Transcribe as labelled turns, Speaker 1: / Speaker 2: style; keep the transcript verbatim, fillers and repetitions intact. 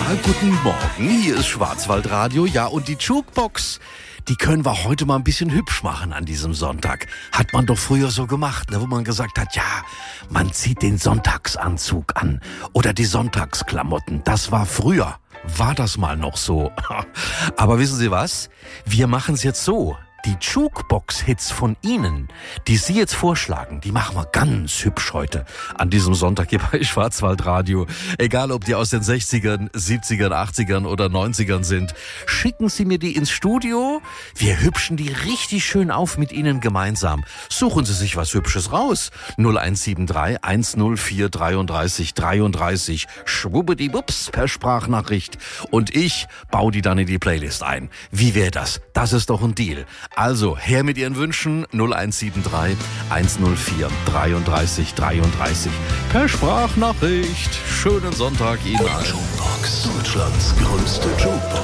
Speaker 1: guten Morgen, hier ist Schwarzwaldradio, ja, und die Jukebox, die können wir heute mal ein bisschen hübsch machen an diesem Sonntag. Hat man doch früher so gemacht, ne, wo man gesagt hat, ja, man zieht den Sonntagsanzug an oder die Sonntagsklamotten, das war früher. War das mal noch so? Aber wissen Sie was? Wir machen es jetzt so. Die Jukebox-Hits von Ihnen, die Sie jetzt vorschlagen, die machen wir ganz hübsch heute an diesem Sonntag hier bei Schwarzwaldradio. Egal, ob die aus den sechzigern, siebzigern, achtzigern oder neunzigern sind. Schicken Sie mir die ins Studio. Wir hübschen die richtig schön auf mit Ihnen gemeinsam. Suchen Sie sich was Hübsches raus. null eins sieben drei eins null vier dreiunddreißig dreiunddreißig. Schwubbediwupps per Sprachnachricht. Und ich baue die dann in die Playlist ein. Wie wäre das? Das ist doch ein Deal. Also, her mit Ihren Wünschen, null eins sieben drei eins null vier dreiunddreißig dreiunddreißig. Per Sprachnachricht. Schönen Sonntag Ihnen allen.
Speaker 2: Jukebox, Deutschlands größte Jukebox.